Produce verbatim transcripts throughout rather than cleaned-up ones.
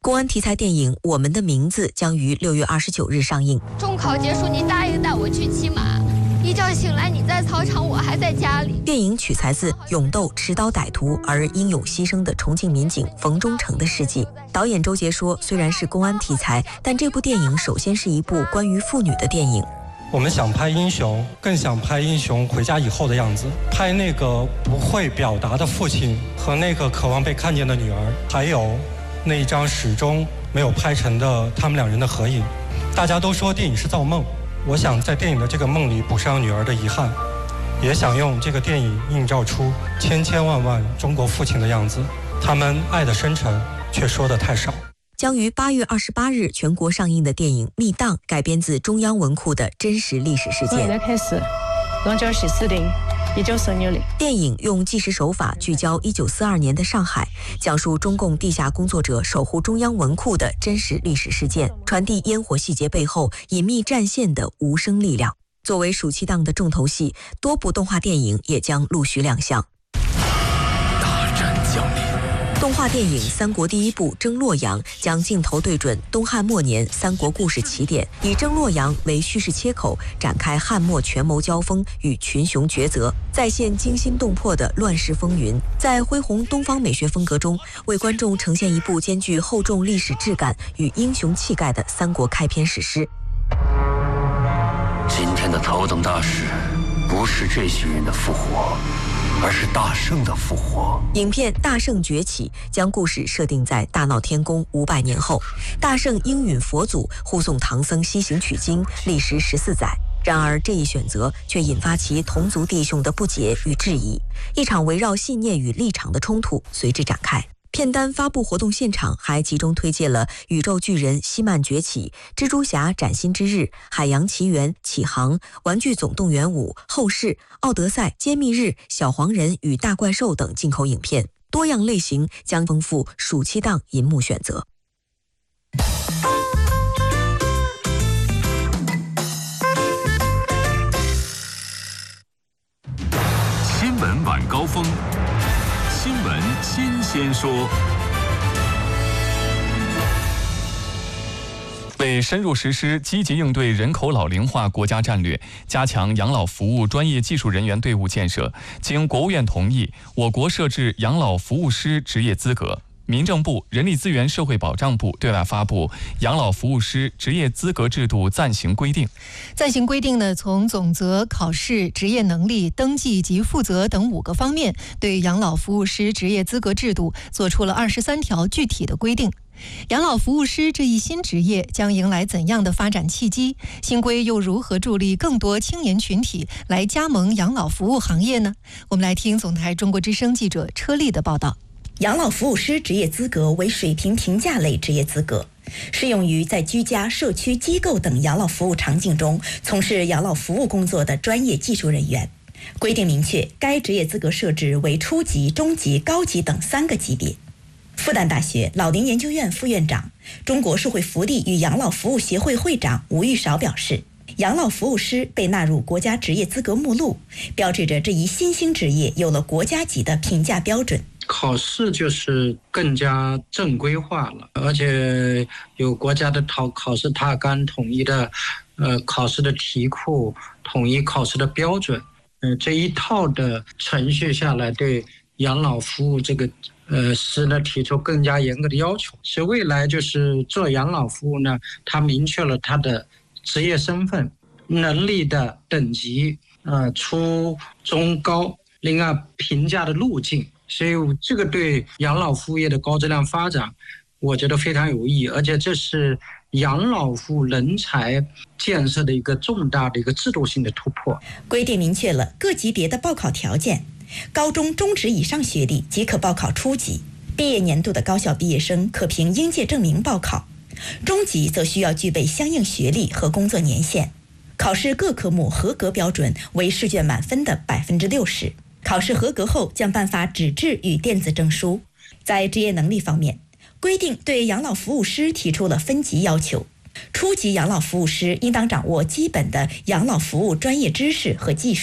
公安题材电影《我们的名字》将于六月二十九日上映。 中考结束，你答应带我去骑马，一觉醒来你在操场，我还在家里。 电影取材自勇斗持刀歹徒而英勇牺牲的重庆民警冯忠诚的事迹。导演周杰说，虽然是公安题材，但这部电影首先是一部关于妇女的电影。 我们想拍英雄，更想拍英雄回家以后的样子，拍那个不会表达的父亲和那个渴望被看见的女儿，还有那一张始终没有拍成的他们两人的合影。大家都说电影是造梦，我想在电影的这个梦里补上女儿的遗憾，也想用这个电影映照出千千万万中国父亲的样子，他们爱的深沉却说的太少。 将于八月二十八日全国上映的电影《密档》改编自中央文库的真实历史事件。 现在开始，龙角是死定一九四六年。 电影用纪实手法聚焦一九四二年的上海，讲述中共地下工作者守护中央文库的真实历史事件，传递烟火细节背后隐秘战线的无声力量。作为暑期档的重头戏，多部动画电影也将陆续亮相。 大战降临。 动画电影《三国》第一部《征洛阳》将镜头对准东汉末年三国故事起点，以征洛阳为叙事切口，展开汉末权谋交锋与群雄抉择，再现惊心动魄的乱世风云。在恢宏东方美学风格中，为观众呈现一部兼具厚重历史质感与英雄气概的三国开篇史诗。 今天的头等大事，不是这群人的复活，而是大圣的复活。 影片《大圣崛起》将故事设定在大闹天宫五百年后，大圣应允佛祖护送唐僧西行取经，历时十四载。然而这一选择却引发其同族弟兄的不解与质疑，一场围绕信念与立场的冲突随之展开。片单发布活动现场还集中推介了《宇宙巨人希曼崛起》、《蜘蛛侠崭新之日》、《海洋奇缘》、《启航》、《玩具总动员五》、《后世》、《奥德赛》、《揭秘日》、《小黄人与大怪兽》等进口影片，多样类型将丰富暑期档银幕选择。 新闻晚高峰，新闻新鲜说。为深入实施积极应对人口老龄化国家战略，加强养老服务专业技术人员队伍建设，经国务院同意，我国设置养老服务师职业资格。民政部、人力资源社会保障部对外发布《养老服务师职业资格制度暂行规定》。 暂行规定呢，从总则、考试、职业能力、登记及负责等五个方面，对养老服务师职业资格制度做出了二十三条具体的规定。养老服务师这一新职业将迎来怎样的发展契机？新规又如何助力更多青年群体来加盟养老服务行业呢？我们来听总台中国之声记者车丽的报道。 养老服务师职业资格为水平评价类职业资格，适用于在居家、社区、机构等养老服务场景中从事养老服务工作的专业技术人员。规定明确，该职业资格设置为初级、中级、高级等三个级别。复旦大学老龄研究院副院长、中国社会福利与养老服务协会会长吴玉韶表示，养老服务师被纳入国家职业资格目录，标志着这一新兴职业有了国家级的评价标准。 考试就是更加正规化了，而且有国家的考考试踏纲，统一的呃考试的题库，统一考试的标准，呃这一套的程序下来，对养老服务这个呃师呢提出更加严格的要求。是未来就是做养老服务呢，它明确了它的职业身份、能力的等级，呃初中高，另外评价的路径。所以这个对养老服务业的高质量发展，我觉得非常有意义，而且这是养老服务人才建设的一个重大的一个制度性的突破。 规定明确了各级别的报考条件，高中、中职以上学历即可报考初级，毕业年度的高校毕业生可凭应届证明报考，中级则需要具备相应学历和工作年限。考试各科目合格标准为试卷满分的百分之六十。考试合格后将颁发纸质与电子证书。在职业能力方面，规定对养老服务师提出了分级要求。初级养老服务师应当掌握基本的养老服务专业知识和技术，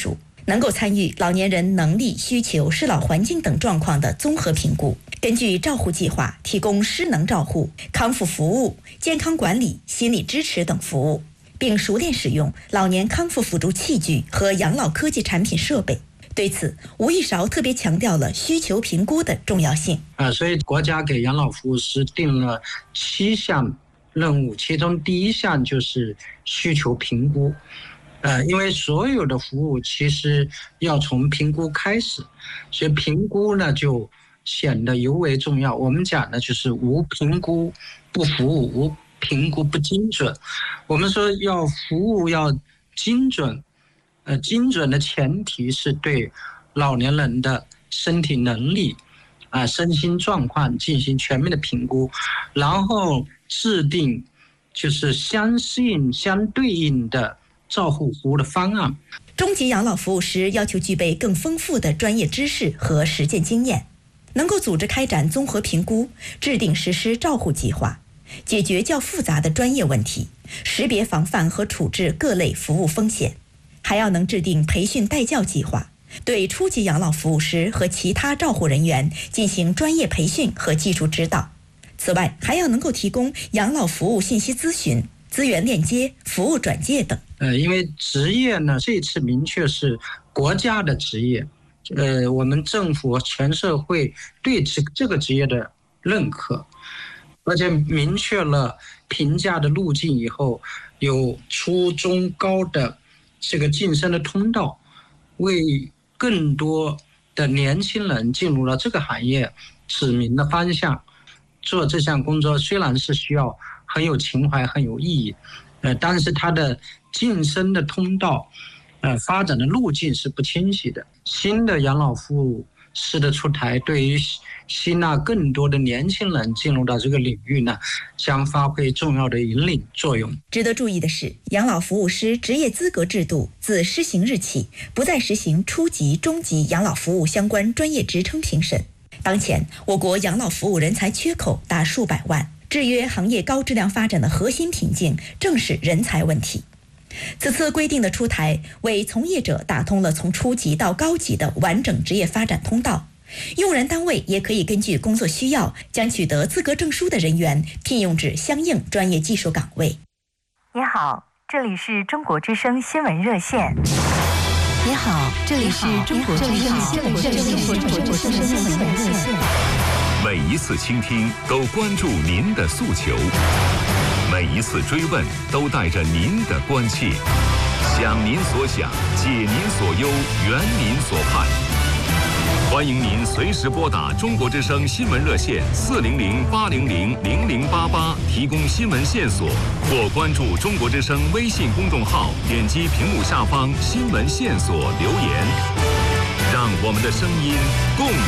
能够参与老年人能力、需求、适老环境等状况的综合评估，根据照护计划提供失能照护、康复服务、健康管理、心理支持等服务，并熟练使用老年康复辅助器具和养老科技产品设备。对此，吴玉韶特别强调了需求评估的重要性。 啊，所以国家给养老服务师定了七项任务，其中第一项就是需求评估。呃，因为所有的服务其实要从评估开始，所以评估呢就显得尤为重要。我们讲的就是无评估不服务，无评估不精准。我们说要服务要精准，呃，精准的前提是对老年人的身体能力啊、呃、身心状况进行全面的评估，然后制定就是相适应、相对应的照护服务的方案。 中级养老服务师要求具备更丰富的专业知识和实践经验，能够组织开展综合评估，制定实施照护计划，解决较复杂的专业问题，识别防范和处置各类服务风险，还要能制定培训带教计划，对初级养老服务师和其他照护人员进行专业培训和技术指导。此外，还要能够提供养老服务信息咨询、资源链接、服务转介等。 呃，因为职业呢，这次明确是国家的职业，呃，我们政府、全社会对这这个职业的认可，而且明确了评价的路径以后，有初中高的这个晋升的通道，为更多的年轻人进入了这个行业指明了方向。做这项工作虽然是需要很有情怀、很有意义，呃，但是它的晋升的通道，呃，发展的路径是不清晰的。新的养老服务师的出台，对于吸纳更多的年轻人进入到这个领域呢，将发挥重要的引领作用。 值得注意的是，养老服务师职业资格制度自施行日起，不再实行初级、中级养老服务相关专业职称评审。当前，我国养老服务人才缺口达数百万，制约行业高质量发展的核心瓶颈正是人才问题。此次规定的出台，为从业者打通了从初级到高级的完整职业发展通道。用人单位也可以根据工作需要，将取得资格证书的人员聘用至相应专业技术岗位。 你好，这里是中国之声新闻热线。 你好，这里是中国之声新闻热线。 每一次倾听都关注您的诉求，每一次追问都带着您的关切，想您所想，解您所忧，圆您所盼。欢迎您随时拨打中国之声新闻热线四零零八零零零零八八提供新闻线索，或关注中国之声微信公众号，点击屏幕下方新闻线索留言，让我们的声音共